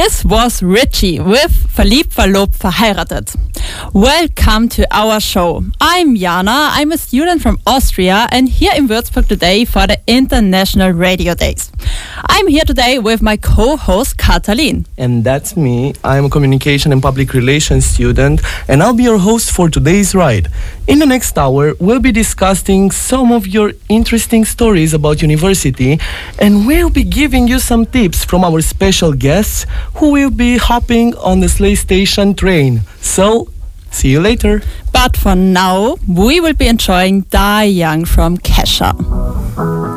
This was Richie with Verliebt, Verlobt, Verheiratet. Welcome to our show. I'm Jana. I'm a student from Austria and here in Würzburg today for the International Radio Days. I'm here today with my co-host Katalin. And that's me. I'm a communication and public relations student and I'll be your host for today's ride. In the next hour, we'll be discussing some of your interesting stories about university and we'll be giving you some tips from our special guests who will be hopping on the Slay Station train. So, see you later. But for now, we will be enjoying Die Young from Kesha.